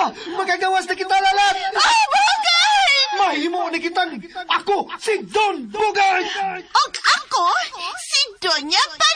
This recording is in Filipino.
Magagawas na kita lalat! Bugay! Mahimo na kitang ako si Don Bugay! Og ako, si Doña